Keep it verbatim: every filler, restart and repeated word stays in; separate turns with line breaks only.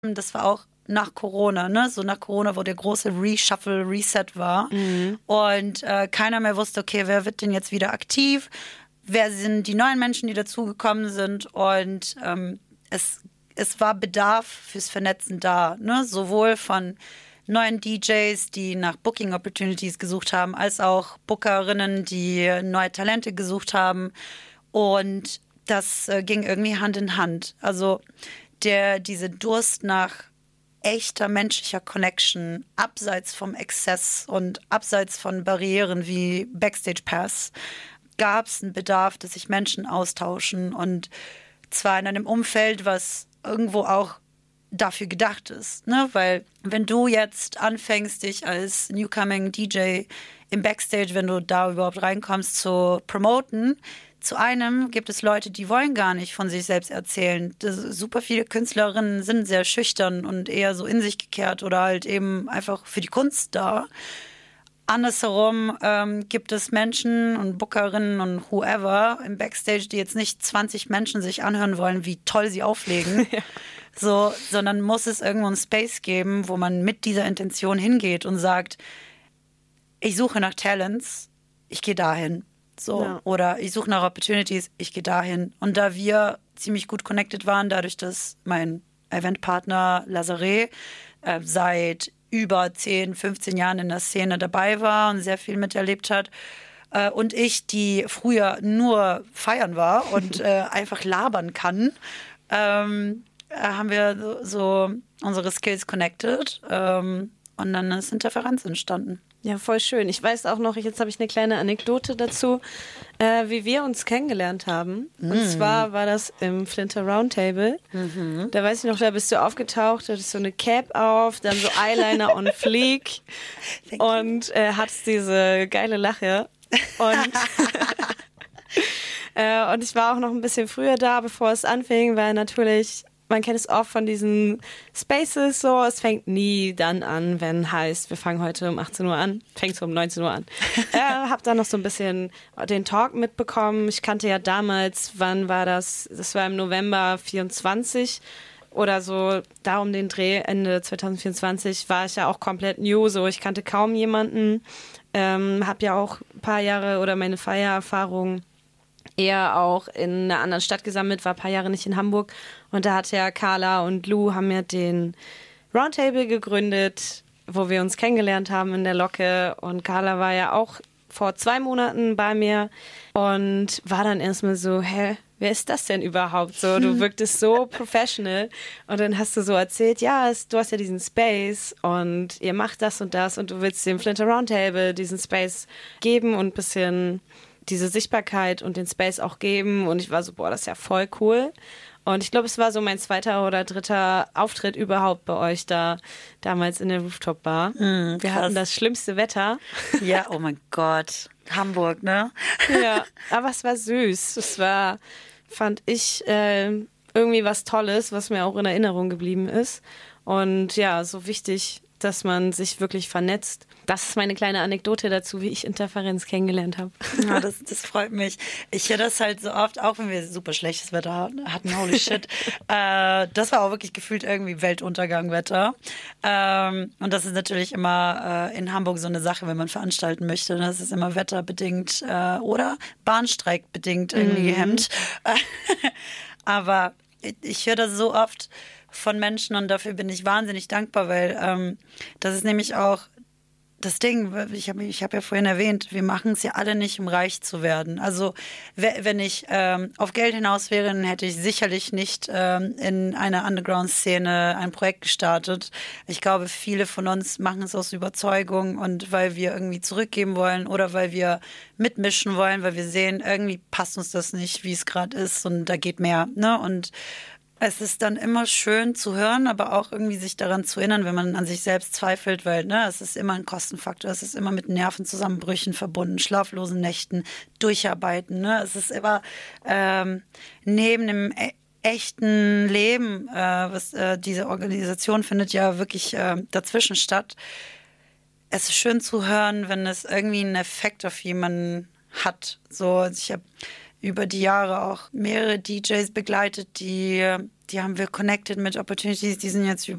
Das war auch nach Corona, ne? So nach Corona, wo der große Reshuffle, Reset war. Mhm. Und äh, keiner mehr wusste, okay, wer wird denn jetzt wieder aktiv? Wer sind die neuen Menschen, die dazugekommen sind? Und ähm, es, es war Bedarf fürs Vernetzen da, ne? Sowohl von neuen D Js, die nach Booking Opportunities gesucht haben, als auch Bookerinnen, die neue Talente gesucht haben. Und das äh, ging irgendwie Hand in Hand. Also der, diese Durst nach echter menschlicher Connection, abseits vom Exzess und abseits von Barrieren wie Backstage Pass, gab es einen Bedarf, dass sich Menschen austauschen, und zwar in einem Umfeld, was irgendwo auch dafür gedacht ist, ne? Weil wenn du jetzt anfängst, dich als Newcoming D J im Backstage, wenn du da überhaupt reinkommst, zu promoten, zu einem gibt es Leute, die wollen gar nicht von sich selbst erzählen. Das, super viele Künstlerinnen sind sehr schüchtern und eher so in sich gekehrt oder halt eben einfach für die Kunst da. Andersherum ähm, gibt es Menschen und Bookerinnen und whoever im Backstage, die jetzt nicht zwanzig Menschen sich anhören wollen, wie toll sie auflegen, ja. so, sondern muss es irgendwo einen Space geben, wo man mit dieser Intention hingeht und sagt, ich suche nach Talents, ich gehe dahin. So. Ja. Oder ich suche nach Opportunities, ich gehe dahin. Und da wir ziemlich gut connected waren, dadurch, dass mein Eventpartner Lazare äh, seit über zehn, fünfzehn Jahren in der Szene dabei war und sehr viel miterlebt hat, äh, und ich, die früher nur feiern war und äh, einfach labern kann, ähm, äh, haben wir so, so unsere Skills connected, ähm, und dann ist Interferenz entstanden.
Ja, voll schön. Ich weiß auch noch, jetzt habe ich eine kleine Anekdote dazu, äh, wie wir uns kennengelernt haben. Mm. Und zwar war das im Flinter Roundtable. Mhm. Da weiß ich noch, da bist du aufgetaucht, hattest so eine Cap auf, dann so Eyeliner on fleek und äh, hattest diese geile Lache. Und, äh, und ich war auch noch ein bisschen früher da, bevor es anfing, weil natürlich... Man kennt es oft von diesen Spaces so, es fängt nie dann an, wenn heißt, wir fangen heute um achtzehn Uhr an, fängt so um neunzehn Uhr an. äh, hab dann noch so ein bisschen den Talk mitbekommen. Ich kannte ja damals, wann war das? Das war im November vierundzwanzig oder so, da um den Dreh, Ende zwanzig vierundzwanzig, war ich ja auch komplett new, so ich kannte kaum jemanden, ähm, hab ja auch ein paar Jahre oder meine Feiererfahrung eher auch in einer anderen Stadt gesammelt, war ein paar Jahre nicht in Hamburg. Und da hat ja Carla und Lou haben ja den Roundtable gegründet, wo wir uns kennengelernt haben in der Locke. Und Carla war ja auch vor zwei Monaten bei mir und war dann erstmal so, hä, wer ist das denn überhaupt so? Du wirktest so professional. Und dann hast du so erzählt, ja, es, du hast ja diesen Space und ihr macht das und das und du willst dem Flinter Roundtable diesen Space geben und ein bisschen diese Sichtbarkeit und den Space auch geben. Und ich war so, boah, das ist ja voll cool. Und ich glaube, es war so mein zweiter oder dritter Auftritt überhaupt bei euch da, damals in der Rooftop-Bar. Mm, wir hatten das schlimmste Wetter.
Ja, oh mein Gott. Hamburg, ne?
Ja, aber es war süß. Es war, fand ich, äh, irgendwie was Tolles, was mir auch in Erinnerung geblieben ist. Und ja, so wichtig, dass man sich wirklich vernetzt. Das ist meine kleine Anekdote dazu, wie ich Interferenz kennengelernt habe.
Ja, das, das freut mich. Ich höre das halt so oft, auch wenn wir super schlechtes Wetter hatten, holy shit. äh, das war auch wirklich gefühlt irgendwie Weltuntergangwetter. Ähm, und das ist natürlich immer äh, in Hamburg so eine Sache, wenn man veranstalten möchte. Das ist immer wetterbedingt äh, oder bahnstreikbedingt irgendwie mhm. gehemmt. Aber ich, ich höre das so oft von Menschen und dafür bin ich wahnsinnig dankbar, weil ähm, das ist nämlich auch das Ding, ich habe ich hab ja vorhin erwähnt, wir machen es ja alle nicht, um reich zu werden. Also wenn ich ähm, auf Geld hinaus wäre, dann hätte ich sicherlich nicht ähm, in einer Underground-Szene ein Projekt gestartet. Ich glaube, viele von uns machen es aus Überzeugung und weil wir irgendwie zurückgeben wollen oder weil wir mitmischen wollen, weil wir sehen, irgendwie passt uns das nicht, wie es gerade ist und da geht mehr, ne? Und es ist dann immer schön zu hören, aber auch irgendwie sich daran zu erinnern, wenn man an sich selbst zweifelt, weil ne, es ist immer ein Kostenfaktor, es ist immer mit Nervenzusammenbrüchen verbunden, schlaflosen Nächten, Durcharbeiten. Ne? Es ist immer ähm, neben dem e- echten Leben, äh, was äh, diese Organisation findet ja wirklich äh, dazwischen statt. Es ist schön zu hören, wenn es irgendwie einen Effekt auf jemanden hat. So, ich habe über die Jahre auch mehrere D Js begleitet, die, die haben wir connected mit Opportunities, die sind jetzt